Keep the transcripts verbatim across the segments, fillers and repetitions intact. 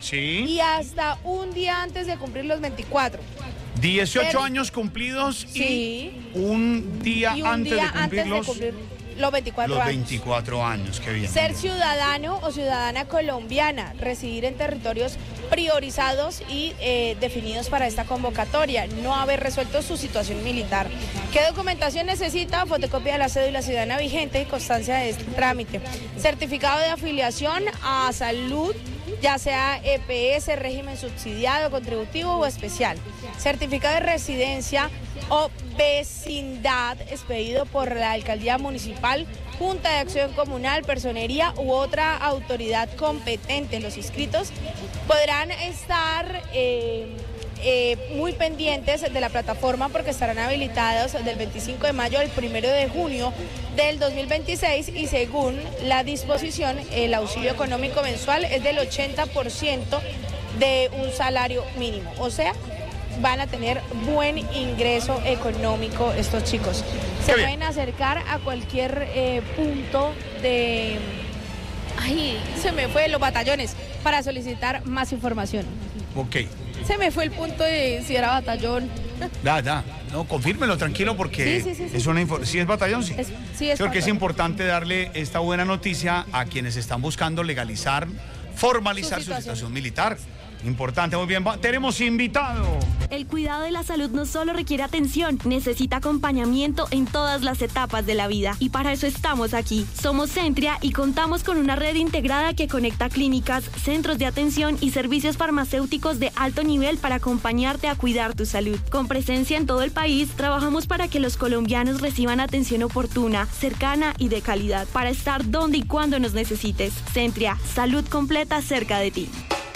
Sí. Y hasta un día antes de cumplir los veinticuatro. dieciocho Ser... años cumplidos y sí. un día, y un antes, día de cumplir antes los, de cumplir los veinticuatro los años. veinticuatro años, qué bien. Ser ciudadano o ciudadana colombiana, residir en territorios priorizados y eh, definidos para esta convocatoria, no haber resuelto su situación militar. ¿Qué documentación necesita? Fotocopia de la cédula ciudadana vigente y constancia de este trámite. Certificado de afiliación a salud, ya sea E P S, régimen subsidiado, contributivo o especial. Certificado de residencia o vecindad expedido por la alcaldía municipal, Junta de Acción Comunal, Personería u otra autoridad competente. Los inscritos podrán estar eh, eh, muy pendientes de la plataforma porque estarán habilitados del veinticinco de mayo al primero de junio del dos mil veintiséis y según la disposición el auxilio económico mensual es del ochenta por ciento de un salario mínimo, o sea, van a tener buen ingreso económico estos chicos. Se pueden acercar a cualquier eh, punto de... Ay, se me fue los batallones para solicitar más información. Ok. Se me fue el punto de si era batallón. Da, da. No, confírmelo, tranquilo, porque sí, sí, sí, es sí. una información. ¿Sí es batallón? Sí. Es, sí, es Creo que es batallón. importante darle esta buena noticia a quienes están buscando legalizar, formalizar su situación, su situación militar. Importante, muy bien. Tenemos invitado. El cuidado de la salud no solo requiere atención, necesita acompañamiento en todas las etapas de la vida. Y para eso estamos aquí. Somos Centria y contamos con una red integrada que conecta clínicas, centros de atención y servicios farmacéuticos de alto nivel para acompañarte a cuidar tu salud. Con presencia en todo el país, trabajamos para que los colombianos reciban atención oportuna, cercana y de calidad, para estar donde y cuando nos necesites. Centria, salud completa cerca de ti.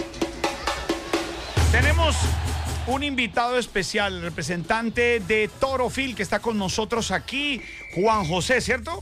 Tenemos un invitado especial, el representante de Torofil, que está con nosotros aquí, Juan José, ¿cierto?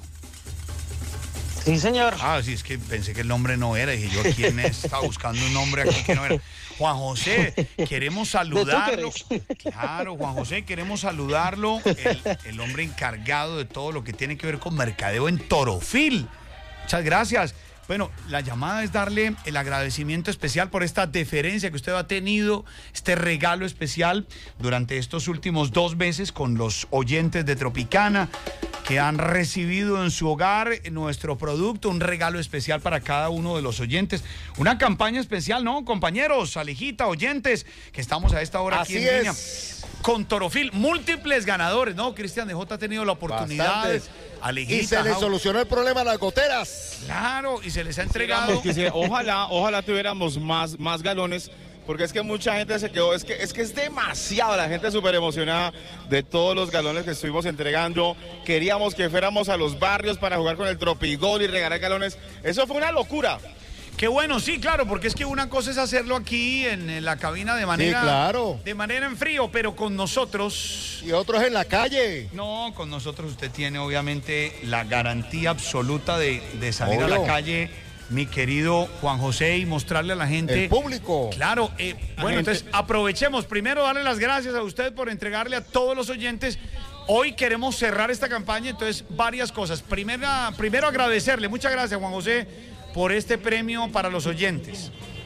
Sí, señor. Ah, sí, es que pensé que el nombre no era. Dije yo, ¿quién es? Estaba buscando un nombre aquí que no era. Juan José, queremos saludarlo. Claro, Juan José, queremos saludarlo. El, el hombre encargado de todo lo que tiene que ver con mercadeo en Torofil. Muchas gracias. Bueno, la llamada es darle el agradecimiento especial por esta deferencia que usted ha tenido, este regalo especial durante estos últimos dos meses con los oyentes de Tropicana que han recibido en su hogar nuestro producto, un regalo especial para cada uno de los oyentes. Una campaña especial, ¿no, compañeros? Alejita, oyentes, que estamos a esta hora Así aquí en línea es. con Torofil. Múltiples ganadores, ¿no? Cristian de J ha tenido la oportunidad. Bastantes. Alejita, y se les Jau- solucionó el problema de las goteras. Claro, y se les ha entregado. Que sí, ojalá, ojalá tuviéramos más, más galones, porque es que mucha gente se quedó, es que es, que es demasiado, la gente súper emocionada de todos los galones que estuvimos entregando. Queríamos que fuéramos a los barrios para jugar con el Tropigol y regalar galones. Eso fue una locura. Qué bueno, sí, claro, porque es que una cosa es hacerlo aquí en, en la cabina de manera, Sí, claro. de manera en frío, pero con nosotros... Y otros en la calle. No, con nosotros usted tiene obviamente la garantía absoluta de, de salir Obvio. a la calle, mi querido Juan José, y mostrarle a la gente... El público. Claro, eh, bueno, entonces aprovechemos. Primero, darle las gracias a usted por entregarle a todos los oyentes. Hoy queremos cerrar esta campaña, entonces varias cosas. Primera, primero agradecerle, muchas gracias Juan José, por este premio para los oyentes.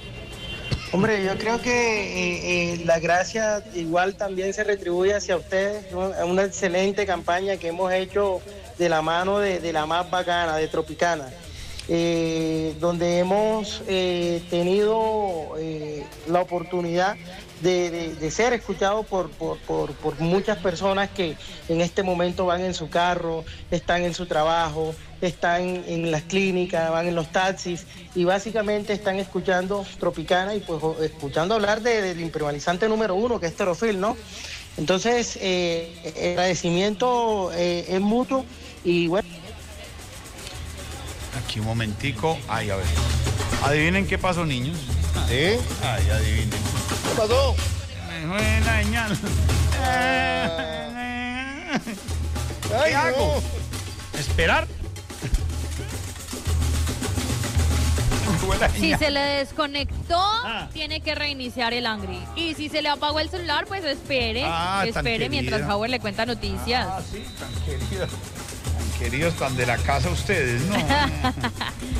Hombre, yo creo que eh, eh, la gracia igual también se retribuye hacia ustedes, ¿no? Una excelente campaña que hemos hecho de la mano de, de la más bacana, de Tropicana, eh, donde hemos eh, tenido eh, la oportunidad de, de, de ser escuchados por, por, por, por muchas personas que en este momento van en su carro, están en su trabajo, están en las clínicas, van en los taxis y básicamente están escuchando Tropicana y pues escuchando hablar de, del impermeabilizante número uno, que es Torofil, ¿no? Entonces, eh, el agradecimiento eh, es mutuo y bueno. Aquí un momentico. Ay, a ver. Adivinen qué pasó, niños. ¿Sí? Ay, adivinen. ¿Qué pasó? Me fue la señal. Ay, ¿Qué hago? no. ¿Esperar? Si se le desconectó, Ah. tiene que reiniciar el Angry. Y si se le apagó el celular, pues espere. Ah, tan espere mientras querida. Howard le cuenta noticias. Ah, sí, tan queridos. Tan queridos, tan de la casa ustedes, ¿no?